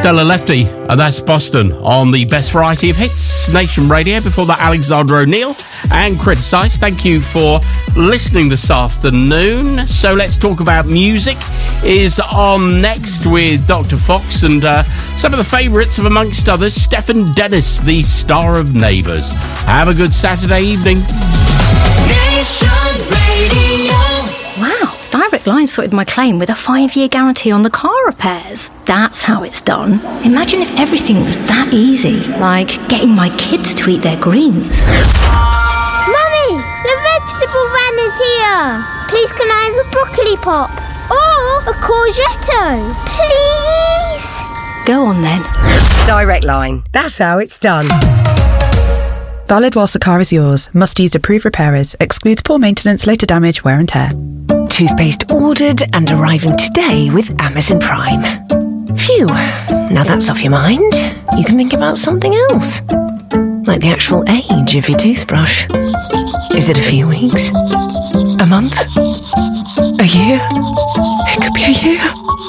Stella Lefty, and that's Boston on the best variety of hits, Nation Radio. Before that, Alexander O'Neill and Criticise. Thank you for listening this afternoon. So let's talk about music is on next with Dr. Fox and some of the favourites of, amongst others, Stephen Dennis, the star of Neighbours. Have a good Saturday evening. Nation Radio. Wow, Direct Line sorted my claim with a 5-year guarantee on the car repairs. That's how it's done. Imagine if everything was that easy, like getting my kids to eat their greens. Mummy, the vegetable van is here. Please can I have a broccoli pop? Or a courgette? Please? Go on then. Direct Line. That's how it's done. Valid whilst the car is yours. Must use approved repairers. Excludes poor maintenance, later damage, wear and tear. Toothpaste ordered and arriving today with Amazon Prime. Phew. Now that's off your mind. You can think about something else. Like the actual age of your toothbrush. Is it a few weeks? A month? A year? It could be a year.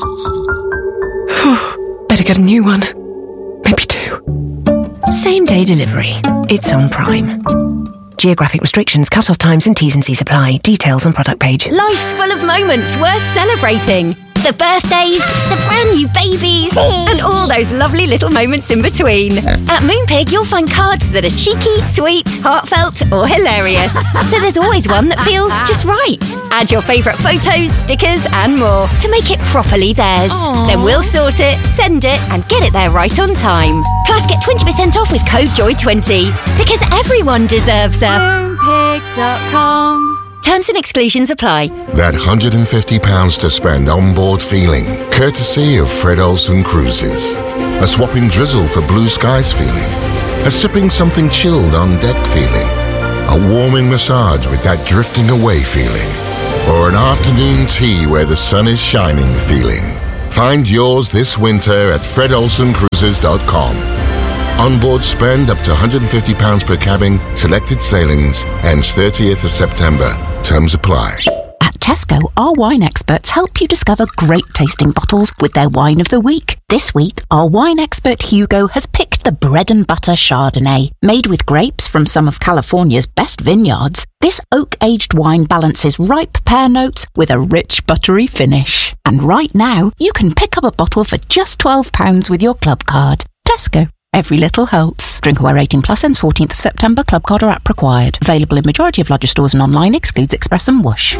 Better get a new one. Maybe 2. Same day delivery. It's on Prime. Geographic restrictions, cut-off times and T's and C's apply. Details on product page. Life's full of moments worth celebrating. The birthdays, the brand new babies, and all those lovely little moments in between. At Moonpig, you'll find cards that are cheeky, sweet, heartfelt, or hilarious. So there's always one that feels just right. Add your favourite photos, stickers, and more to make it properly theirs. Aww. Then we'll sort it, send it, and get it there right on time. Plus, get 20% off with code JOY20 because everyone deserves a Moonpig.com. Terms and exclusions apply. That £150 to spend on board feeling, courtesy of Fred Olsen Cruises. A swapping drizzle for blue skies feeling. A sipping something chilled on deck feeling. A warming massage with that drifting away feeling. Or an afternoon tea where the sun is shining feeling. Find yours this winter at fredolsencruises.com. Onboard spend up to £150 per cabin, selected sailings, ends 30th of September. Terms apply. At Tesco, our wine experts help you discover great tasting bottles with their wine of the week. This week, our wine expert Hugo has picked the Bread and Butter Chardonnay. Made with grapes from some of California's best vineyards, this oak-aged wine balances ripe pear notes with a rich buttery finish. And right now, you can pick up a bottle for just £12 with your club card. Tesco. Every little helps. Drinkaware 18 plus ends 14th of September. Club card or app required. Available in majority of larger stores and online. Excludes Express and Whoosh.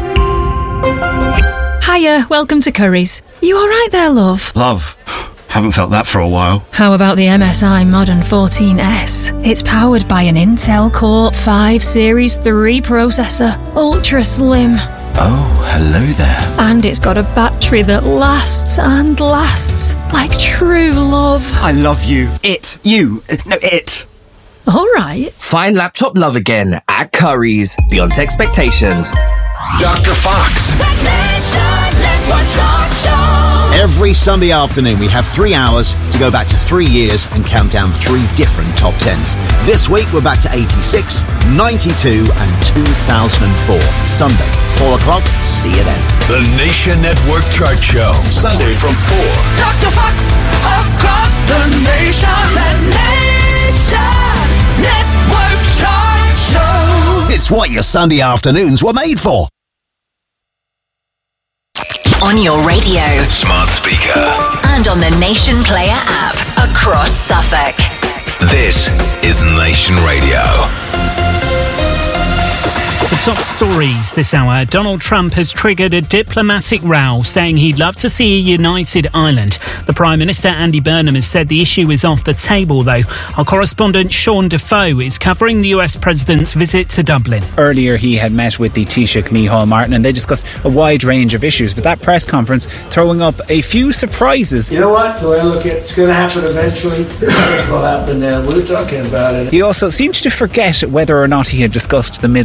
Hiya, welcome to Curry's. You alright there, love? Love? Haven't felt that for a while. How about the MSI Modern 14S? It's powered by an Intel Core 5 Series 3 processor. Ultra slim. Oh, hello there. And it's got a battery that lasts and lasts like true love. I love you. It. Alright. Find laptop love again at Curry's. Beyond expectations. Dr. Fox. Every Sunday afternoon we have 3 hours to go back to 3 years and count down 3 different top 10s. This week we're back to 86, 92 and 2004. Sunday, 4 o'clock, see you then. The Nation Network Chart Show. Sunday from 4. Dr. Fox across the nation. The Nation Network Chart Show. It's what your Sunday afternoons were made for. On your radio, Smart speaker. and on the Nation Player app across Suffolk. This is Nation Radio. The top stories this hour. Donald Trump has triggered a diplomatic row, saying he'd love to see a united Ireland. The Prime Minister, Andy Burnham, has said the issue is off the table, though. Our correspondent, Sean Defoe, is covering the US President's visit to Dublin. Earlier, he had met with the Taoiseach Micheál Martin, and they discussed a wide range of issues, but that press conference throwing up a few surprises. You know what? Well, look, it's going to happen eventually. It will happen now. We're talking about it. He also seemed to forget whether or not he had discussed the Middle East.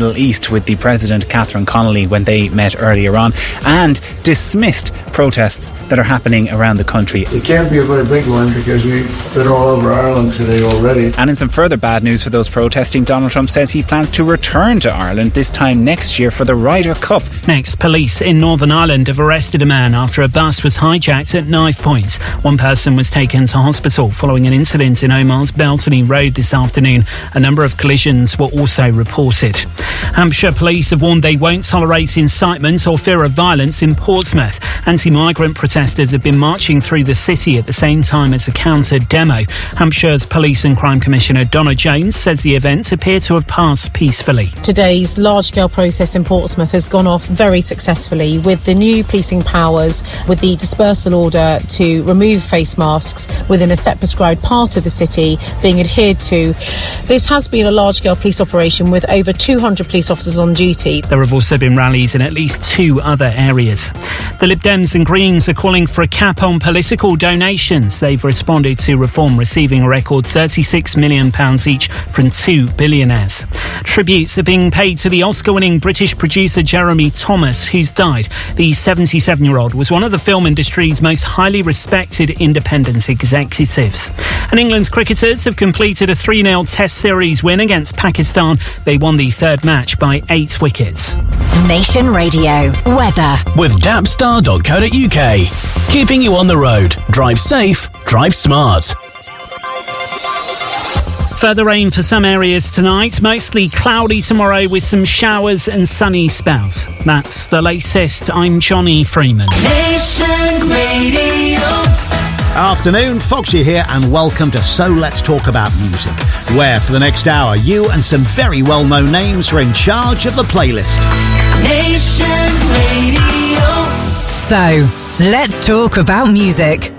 met with the President, Catherine Connolly, when they met earlier on, and dismissed protests that are happening around the country. It can't be a very big one because we've been all over Ireland today already. And in some further bad news for those protesting, Donald Trump says he plans to return to Ireland this time next year for the Ryder Cup. Next, police in Northern Ireland have arrested a man after a bus was hijacked at knife point. One person was taken to hospital following an incident in Omar's Beltony Road this afternoon. A number of collisions were also reported. Hampshire police have warned they won't tolerate incitement or fear of violence in Portsmouth. Anti-migrant protesters have been marching through the city at the same time as a counter-demo. Hampshire's Police and Crime Commissioner Donna Jones says the events appear to have passed peacefully. Today's large-scale protest in Portsmouth has gone off very successfully with the new policing powers, with the dispersal order to remove face masks within a set prescribed part of the city being adhered to. This has been a large-scale police operation with over 200 police officers on duty. There have also been rallies in at least 2 other areas. The Lib Dems and Greens are calling for a cap on political donations. They've responded to Reform receiving a record £36 million each from 2 billionaires. Tributes are being paid to the Oscar-winning British producer Jeremy Thomas, who's died. The 77-year-old was one of the film industry's most highly respected independent executives. And England's cricketers have completed a 3-0 Test series win against Pakistan. They won the third match by 8 wickets. Nation Radio weather with Dapstar.co.uk. Keeping you on the road. Drive safe, drive smart. Further rain for some areas tonight, mostly cloudy tomorrow with some showers and sunny spells. That's the latest. I'm Johnny Freeman. Nation Radio. Afternoon, Foxy here, and welcome to So Let's Talk About Music, where for the next hour you and some very well-known names are in charge of the playlist. Nation Radio. So, let's talk about music